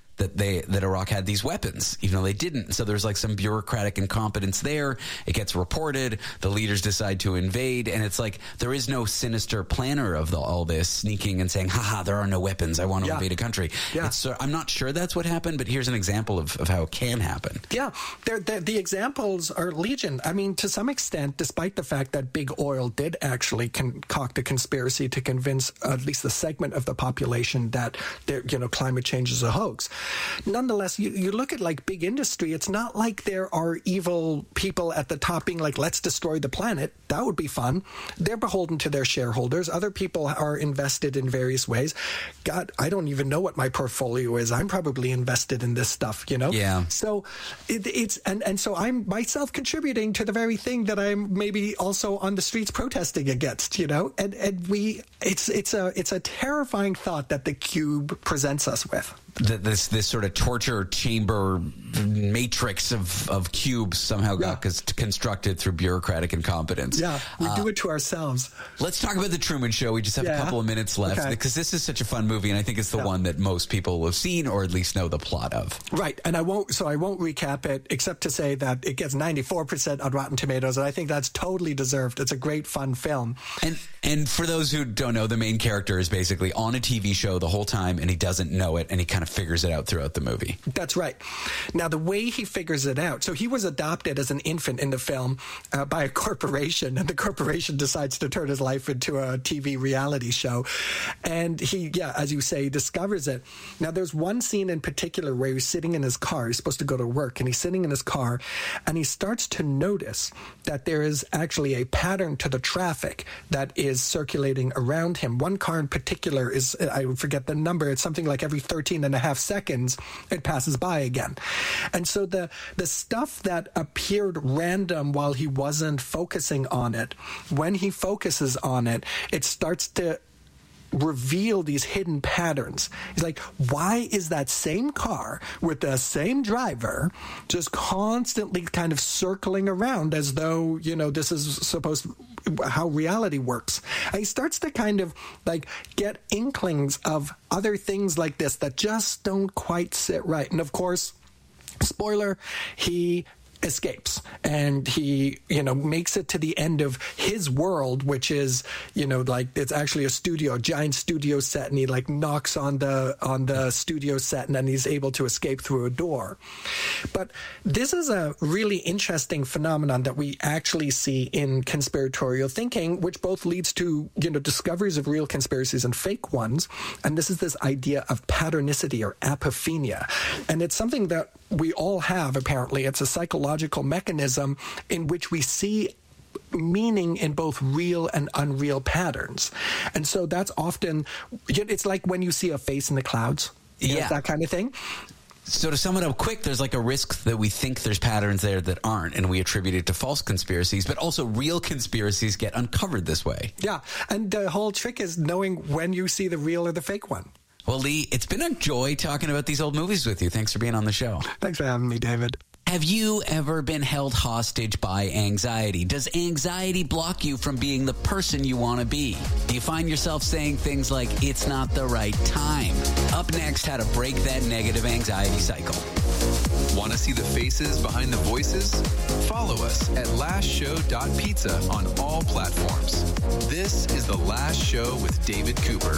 that Iraq had these weapons, even though they didn't. So there's some bureaucratic incompetence there. It gets reported. The leaders decide to invade, and it's there is no sinister planner of all this sneaking and saying, "Haha, there are no weapons. I want to invade a country." Yeah. I'm not sure that's what happened, but here's an example of how it can happen. Yeah, the examples are legion. I mean, to some extent, despite the fact that big oil did actually concoct a conspiracy to convince at least a segment of the population that climate change is a hoax. Nonetheless, you look at big industry, it's not like there are evil people at the top being let's destroy the planet. That would be fun. They're beholden to their shareholders. Other people are invested in various ways. God, I don't even know what my portfolio is. I'm probably invested in this stuff, Yeah. So it's and so I'm myself contributing to the very thing that I'm maybe also on the streets protesting against, and it's a terrifying thought that the Cube presents us with. This sort of torture chamber matrix of cubes somehow got constructed through bureaucratic incompetence. Yeah, we do it to ourselves. Let's talk about The Truman Show. We just have a couple of minutes left because this is such a fun movie, and I think it's the one that most people will have seen or at least know the plot of. Right, and I won't recap it except to say that it gets 94% on Rotten Tomatoes, and I think that's totally deserved. It's a great, fun film. And for those who don't know, the main character is basically on a TV show the whole time, and he doesn't know it, and he kind of figures it out throughout the movie. That's right. Now, the way he figures it out, so he was adopted as an infant in the film by a corporation, and the corporation decides to turn his life into a TV reality show. And he, as you say, discovers it. Now, there's one scene in particular where he's sitting in his car. He's supposed to go to work, and he's sitting in his car, and he starts to notice that there is actually a pattern to the traffic that is circulating around him. One car in particular is, I forget the number, it's something like every 13 and a half seconds it passes by again. And so the stuff that appeared random while he wasn't focusing on it, when he focuses on it, it starts to reveal these hidden patterns. He's like, why is that same car with the same driver just constantly kind of circling around as though, this is supposed how reality works? And he starts to kind of get inklings of other things like this that just don't quite sit right. And of course, spoiler, he escapes and he makes it to the end of his world, which is it's actually a giant studio set, and he knocks on the studio set, and then he's able to escape through a door. But this is a really interesting phenomenon that we actually see in conspiratorial thinking, which both leads to discoveries of real conspiracies and fake ones. And this is this idea of patternicity or apophenia, and it's something that we all have, apparently. It's a psychological mechanism in which we see meaning in both real and unreal patterns. And so that's often, it's like when you see a face in the clouds. Yeah. That kind of thing. So to sum it up quick, there's like a risk that we think there's patterns there that aren't, and we attribute it to false conspiracies, but also real conspiracies get uncovered this way. Yeah, and the whole trick is knowing when you see the real or the fake one. Well, Lee, it's been a joy talking about these old movies with you. Thanks for being on the show. Thanks for having me, David. Have you ever been held hostage by anxiety? Does anxiety block you from being the person you want to be? Do you find yourself saying things like, it's not the right time? Up next, how to break that negative anxiety cycle. Want to see the faces behind the voices? Follow us at lastshow.pizza on all platforms. This is The Last Show with David Cooper.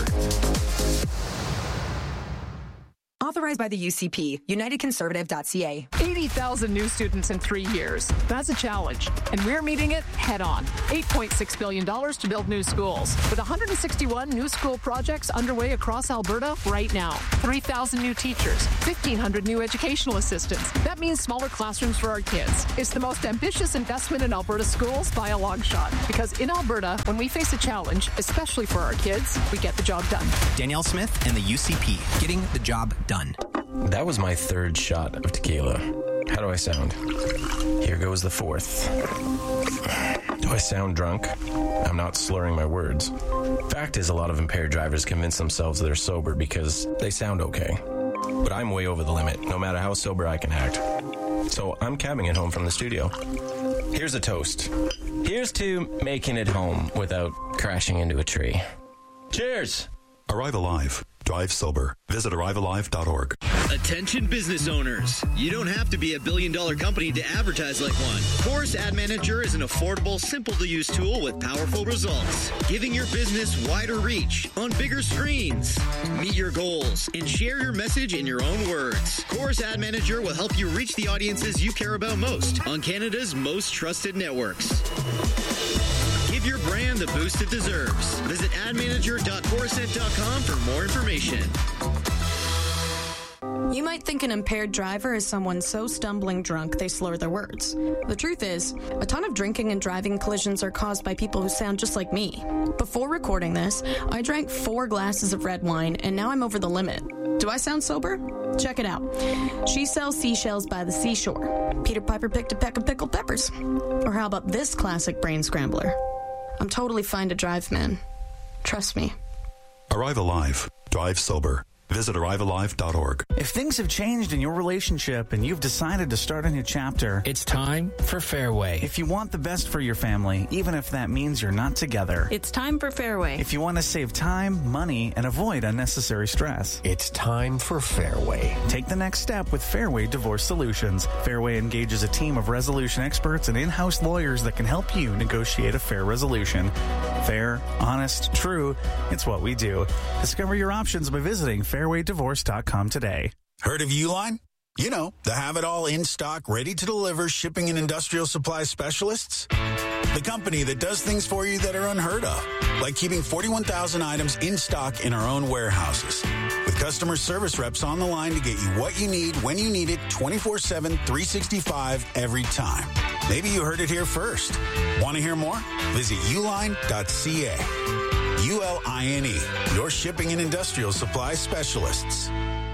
Authorized by the UCP, unitedconservative.ca. 80,000 new students in 3 years. That's a challenge, and we're meeting it head on. $8.6 billion to build new schools, with 161 new school projects underway across Alberta right now. 3,000 new teachers, 1,500 new educational assistants. That means smaller classrooms for our kids. It's the most ambitious investment in Alberta schools by a long shot, because in Alberta, when we face a challenge, especially for our kids, we get the job done. Danielle Smith and the UCP, getting the job done. That was my third shot of tequila. How do I sound? Here goes the fourth. Do I sound drunk? I'm not slurring my words. Fact is, a lot of impaired drivers convince themselves they're sober because they sound okay. But I'm way over the limit, no matter how sober I can act. So I'm cabbing it home from the studio. Here's a toast. Here's to making it home without crashing into a tree. Cheers! Arrive Alive. Drive sober. Visit arrivealive.org. Attention business owners. You don't have to be a billion-dollar company to advertise like one. Chorus Ad Manager is an affordable, simple-to-use tool with powerful results, giving your business wider reach on bigger screens. Meet your goals and share your message in your own words. Chorus Ad Manager will help you reach the audiences you care about most on Canada's most trusted networks. Give your brand the boost it deserves. Visit admanager.chorusnet.com for more information. You might think an impaired driver is someone so stumbling drunk they slur their words. The truth is, a ton of drinking and driving collisions are caused by people who sound just like me. Before recording this, I drank 4 glasses of red wine, and now I'm over the limit. Do I sound sober? Check it out. She sells seashells by the seashore. Peter Piper picked a peck of pickled peppers. Or how about this classic brain scrambler? I'm totally fine to drive, man. Trust me. Arrive Alive. Drive sober. Visit arrivealive.org. If things have changed in your relationship and you've decided to start a new chapter, it's time for Fairway. If you want the best for your family, even if that means you're not together, it's time for Fairway. If you want to save time, money, and avoid unnecessary stress, it's time for Fairway. Take the next step with Fairway Divorce Solutions. Fairway engages a team of resolution experts and in-house lawyers that can help you negotiate a fair resolution. Fair, honest, true, it's what we do. Discover your options by visiting fairwaydivorce.com today. Heard of Uline? You know, the have-it-all in-stock, ready-to-deliver shipping and industrial supply specialists. The company that does things for you that are unheard of, like keeping 41,000 items in stock in our own warehouses. With customer service reps on the line to get you what you need, when you need it, 24/7, 365, every time. Maybe you heard it here first. Want to hear more? Visit uline.ca. ULINE, your shipping and industrial supply specialists.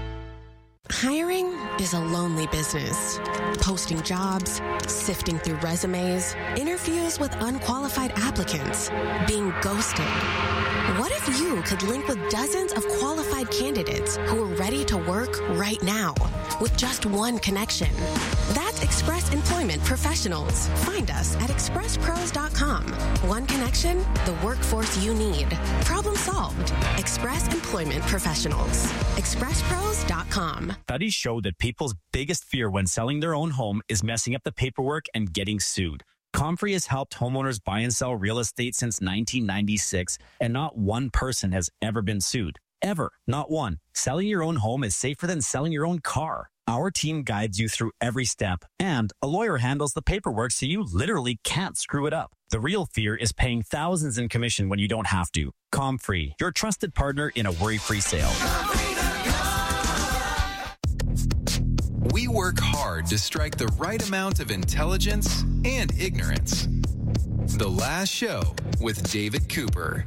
Hiring is a lonely business. Posting jobs, sifting through resumes, interviews with unqualified applicants, being ghosted. What if you could link with dozens of qualified candidates who are ready to work right now with just one connection? That's Express Employment Professionals. Find us at expresspros.com. One connection, the workforce you need. Problem solved. Express Employment Professionals. expresspros.com. Studies show that people's biggest fear when selling their own home is messing up the paperwork and getting sued. Comfrey has helped homeowners buy and sell real estate since 1996, and not one person has ever been sued. Ever. Not one. Selling your own home is safer than selling your own car. Our team guides you through every step, and a lawyer handles the paperwork so you literally can't screw it up. The real fear is paying thousands in commission when you don't have to. Comfrey, your trusted partner in a worry-free sale. we work hard to strike the right amount of intelligence and ignorance. The Last Show with David Cooper.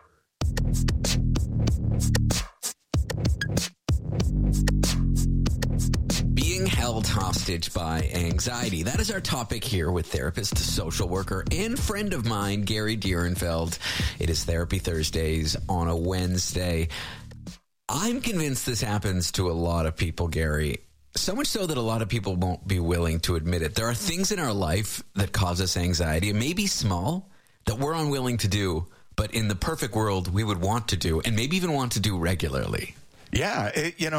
Being held hostage by anxiety. That is our topic here with therapist, social worker, and friend of mine, Gary Dierenfeld. It is Therapy Thursdays on a Wednesday. I'm convinced this happens to a lot of people, Gary. So much so that a lot of people won't be willing to admit it. There are things in our life that cause us anxiety. It may be small, that we're unwilling to do, but in the perfect world, we would want to do, and maybe even want to do regularly. Yeah,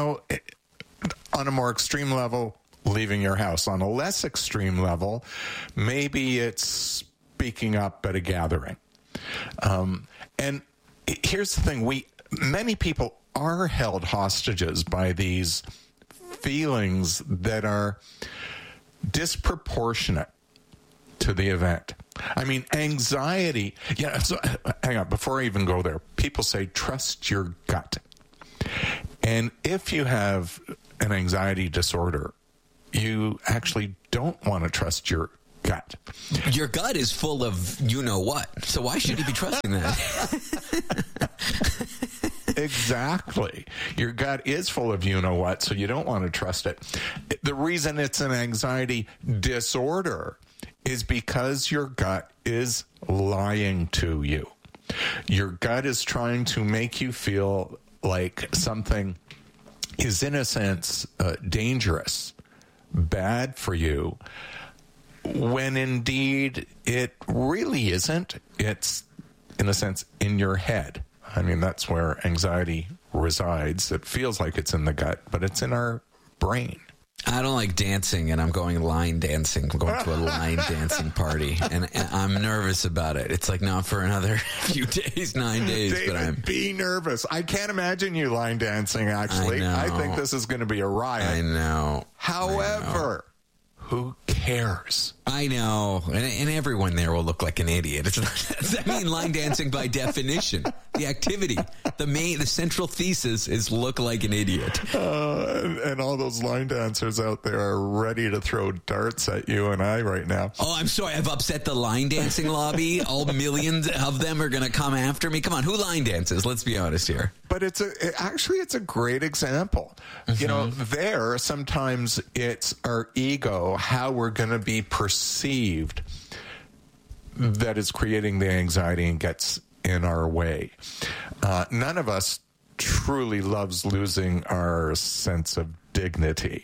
on a more extreme level, leaving your house. On a less extreme level, maybe it's speaking up at a gathering. And here's the thing. Many people are held hostages by these feelings that are disproportionate to the event. I mean, anxiety. Yeah, so hang on. Before I even go there, people say, trust your gut. And if you have an anxiety disorder, you actually don't want to trust your gut. Your gut is full of you-know-what, so why should you be trusting that? Exactly. Your gut is full of you-know-what, so you don't want to trust it. The reason it's an anxiety disorder is because your gut is lying to you. Your gut is trying to make you feel like something is, in a sense, dangerous, bad for you, when indeed it really isn't. It's, in a sense, in your head. I mean, that's where anxiety resides. It feels like it's in the gut, but it's in our brain. I don't like dancing, and I'm going line dancing. I'm going to a line dancing party, and I'm nervous about it. It's like not for another few days, 9 days. David, be nervous. I can't imagine you line dancing, actually. I think this is going to be a riot. I know. However, who cares? I know. And everyone there will look like an idiot. Line dancing by definition. The activity, the central thesis is look like an idiot. And all those line dancers out there are ready to throw darts at you and I right now. Oh, I'm sorry. I've upset the line dancing lobby. All millions of them are going to come after me. Come on, who line dances? Let's be honest here. But it's a great example. Mm-hmm. Sometimes it's our ego, how we're going to be perceived, that is creating the anxiety and gets in our way. None of us truly loves losing our sense of dignity.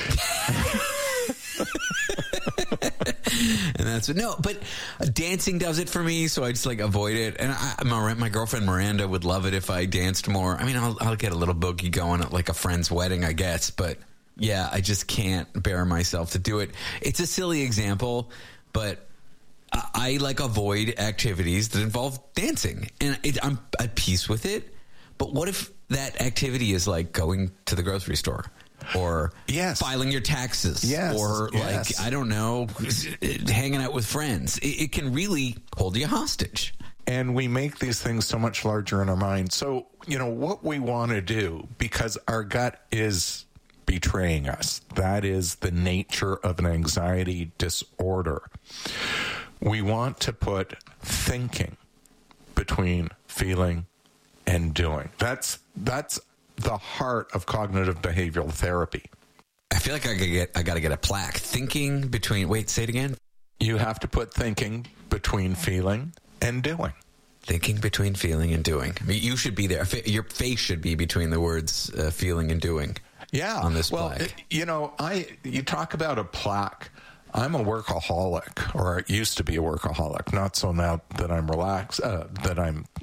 And that's but dancing does it for me, so I just avoid it. And my girlfriend Miranda would love it if I danced more. I mean, I'll get a little boogie going at a friend's wedding, I guess, but yeah, I just can't bear myself to do it. It's a silly example, but I avoid activities that involve dancing, and I'm at peace with it. But what if that activity is like going to the grocery store, or filing your taxes, or I don't know, hanging out with friends? It can really hold you hostage. And we make these things so much larger in our mind. So, what we want to do, because our gut is betraying us, that is the nature of an anxiety disorder. We want to put thinking between feeling and doing. That's the heart of cognitive behavioral therapy. I feel like I got to get a plaque. Thinking between. Wait, say it again. You have to put thinking between feeling and doing. Thinking between feeling and doing. I mean, you should be there. Your face should be between the words feeling and doing. Yeah. On this plaque. You talk about a plaque. I'm a workaholic, or I used to be a workaholic. Not so now that I'm relaxed. What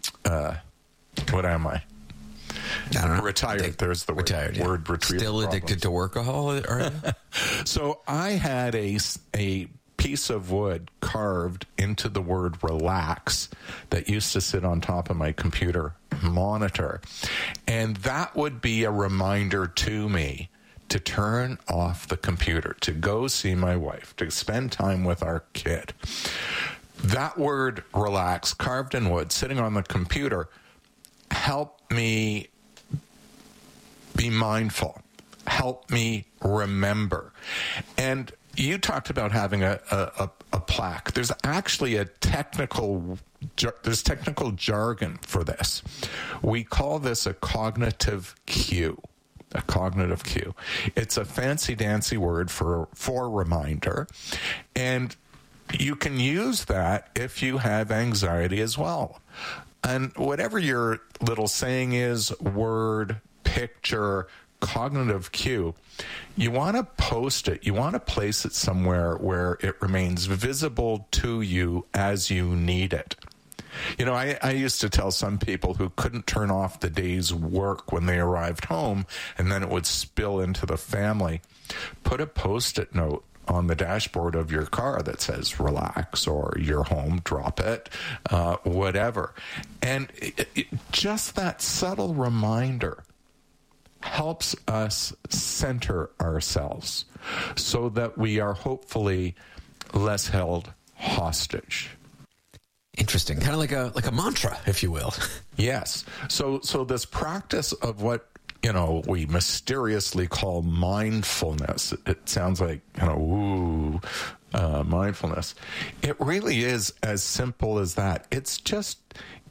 am I? I don't know. Retired. There's the retired, word retrieval. Still addicted to workaholic, are you? So I had a piece of wood carved into the word relax that used to sit on top of my computer monitor. And that would be a reminder to me to turn off the computer, to go see my wife, to spend time with our kid. That word relax, carved in wood, sitting on the computer, helped me be mindful help me remember. And you talked about having a plaque. There's actually technical jargon for this. We call this a cognitive cue. A cognitive cue. It's a fancy-dancy word for reminder. And you can use that if you have anxiety as well. And whatever your little saying is, word, picture, cognitive cue, you want to post it. You want to place it somewhere where it remains visible to you as you need it. You know, I used to tell some people who couldn't turn off the day's work when they arrived home, and then it would spill into the family, put a Post-it note on the dashboard of your car that says relax, or you're home, drop it, whatever. And just that subtle reminder helps us center ourselves so that we are hopefully less held hostage. Interesting. Kind of like a mantra, if you will. Yes. So this practice of what, you know, we mysteriously call mindfulness. It sounds like, you know, mindfulness. It really is as simple as that. It's just